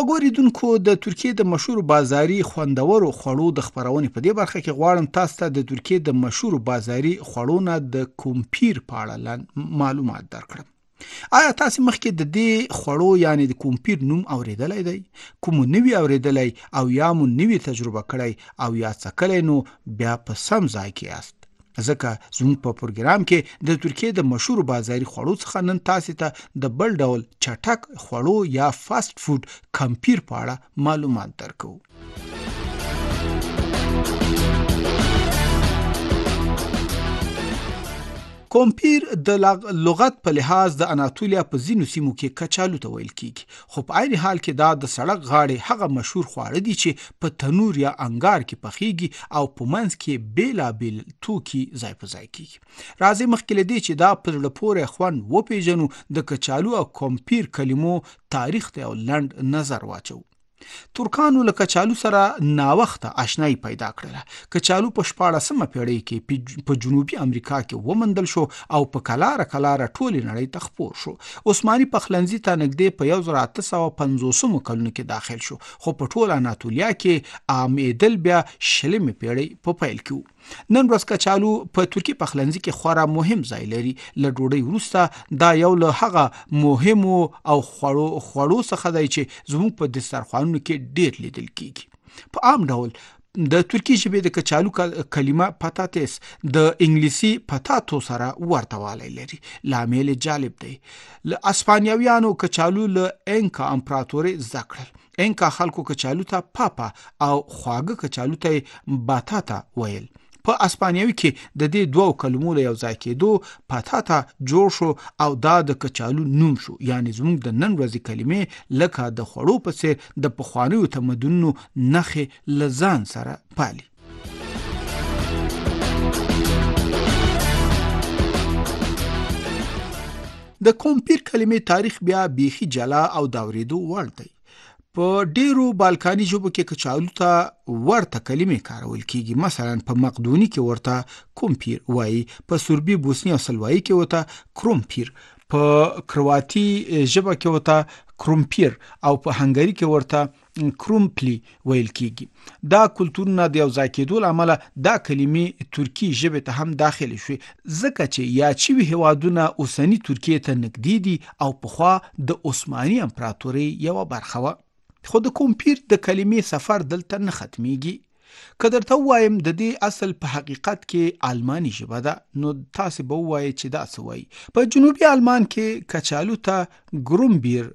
خوږو اوریدونکو د ترکیې د مشهور بازاري خوندورو خوړو د خپرونې په دې برخه کې غواړم تاسو ته د ترکیې د مشهور بازاري خوړو نه د کومپیر په اړه معلومات درکړم. آیا تاسو مخکې د دې خوړو یعنی د کومپیر نوم اوریدلی دی؟ کوم نوی اوریدلی او یا مو نوی تجربه کړی او یا څکلی نو بیا په سم ځای کې یاست. ځکه زموږ په پروګرام کې د ترکیې د مشهور بازاري خوړو څخه نن تاسو ته د بل ډول چټک خوړو یا فاست فود کومپیر په اړه معلومات درکو. کومپیر د لغت په لحاظ د اناتولیا په ځینو سیمو کې کچالو ته ویل کیږي، خو په عین حال کې دا د سړک غاړې هغه مشهور خواړه دي چې په تنور یا انګار کې پخیږي او په منځ کې بیلابیل توکي ځای په ځای کیږي. راځئ مخکې له دې چې دا په زړه پورې خوند وپېژنو د کچالو او کومپیر کلمو تاریخ ته یو لنډ نظر واچو. ترکانو له کچالو سره ناوخته آشنایی پیدا کړله. کچالو په 14مه پیړۍ کې په جنوبي امریکا کې ومندل شو او په کلاره ټولې نړۍ ته خپور شو. عثماني پخلنځي ته نږدې په 1850 کلونو کې داخل شو، خو په ټول اناتولیا کې عامېدل بیا 20مې پیړۍ په پیل کې و. نن ورځ کچالو په ترکي پخلنځي کې خورا مهم ځای لري. له ډوډۍ وروسته دا یو له هغه مهمو او خوړو څخه دی چې زموږ په دسترخوانونو کې ډیر لیدل کیږي. په عام ډول د ترکي ژبې د کچالو کلمه پاتاتس د انګلیسي پتاتو سره ورته والی لري. لامل جالب دی. له اسپانیویانو کچالو له انکا امپراتوري زده کړل. انکا خلکو کچالو ته پاپا او خواږه کچالو ته باتاتا ویل. په اسپانیوي کې د دې دوو کلمو له یو ځای کېدو پاتاتا جوړ شو او دا د کچالو نوم شو. یعنی زموږ د نن ورځې کلمې لکه د خوړو په څیر د پخوانیو تمدنونو نښې له ځان سره پالي. د کومپیر کلمې تاریخ بیا بیخي جلا او د اورېدو وړ دی. په ډیرو بالکاني ژبو کې کچالو ته ورته کلمې کارول کیږي. مثلا په مقدوني کې ورته کومپیر وایي، په سربي، بوسني او سلوایي کې ورته کرومپیر، په کرواتی ژبه کې ورته کرومپیر او په هنګري کې ورته کرومپلی ویل کیږي. دا کلتورونه د یو ځای کېدو له امله دا کلمې ترکي ژبې ته هم داخل شوې، ځکه چې یاد شوي هیوادونه اوسني ترکیې ته نږدې دي او پخوا د عثماني امپراتورۍ یوه برخه وه. خو د کومپیر د کلمې سفر دلته نه ختمیږي. که درته ووایم د دې اصل په حقیقت کې آلماني ژبه ده، نو تاسو به ووایئ چې دا څه وایي. په جنوبي آلمان کې کچالو ته ګرومبیر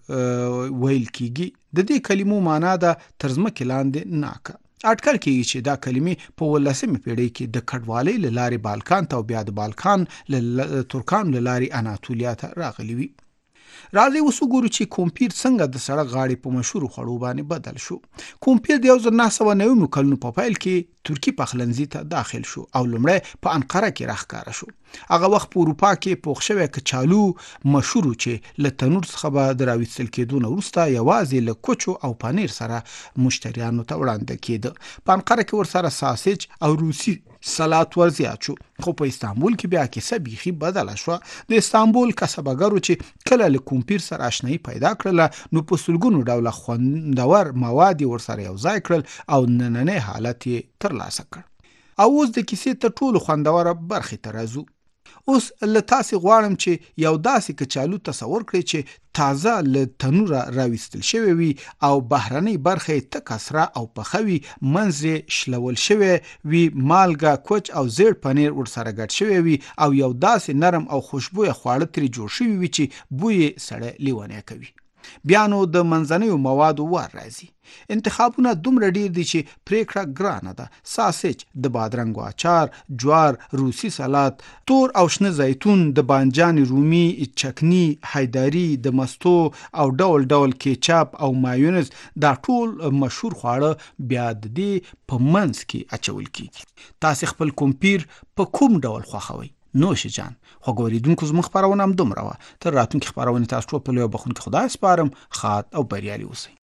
ویل کیږي. د دې کلمو معنا ده تر ځمکې لاندې ناکه. اټکل کېږي چې دا کلمې په 18مې پیړۍ کې د کډوالۍ له لارې بالکان ته او بیا د بالکان ترکانو له لارې اناتولیا ته راغلي وي. راځئ اوس وګورو چې کومپیر څنګه د سړک غاړې په مشهورو خوړو باندې بدل شو. کومپیر د 1990 کلونو په پیل کې ترکي پخلنځي ته داخل شو او لومړی په انقره کې راښکاره شو. هغه وخت په اروپا کې پوخ شوی کچالو مشهور چې له تنور څخه به د راویستل کېدو نه وروسته یوازې له کوچو او پنیر سره مشتریانو ته وړاندې کېده. په انقره کې ورسره ساسج او روسي سلات ورزیات شو. خو په استانبول کې بیا کیسه بیخي بدله شوه. د استانبول کسبګرو چې کله له کومپیر سره آشنایي پیدا کړله، نو په سلګونو ډوله خوندور مواد ورسره یو ځای کړل او نننی حالت یې ترلاسه کړ. او اوس د کیسې تر ټولو خوندوره برخې ته راځو. اوس له تاسې غواړم چې یو داسې کچالو تصور کړئ چې تازه له تنوره راویستل شوی وي او بهرنۍ برخه یې تکه سره او پخه وي، منځ یې شلول شوی وي، مالګه، کوچ او زیړ پنیر ورسره ګډ شوی وي او یو داسې نرم او خوشبویه خواړه ترې جوړ شوي وي چې بوی یې سړی لیونی کوي. بیا نو د منځنیو موادو وار راځي. انتخابونه دومره ډیر دي چې پریکړه ګرانه ده. ساسج، د بادرنګو اچار، جوار، روسي سلات، تور او شنه زیتون، د بانجان رومي، چکنی، حیداری، د مستو او ډول ډول کیچاپ او مایونیز، دا ټول مشهور خواړه بیا د دې په منځ کې اچول کیږي. تاسو خپل کومپیر په کوم ډول خوښوئ؟ نوش جان. خوږو اوریدونکو زموږ خپرونه هم دومره وه. تر راتلونکي خپرونې تاسو ټول په لویو بخښونکي خدای سپارم. ښاد او بریالي اوسئ.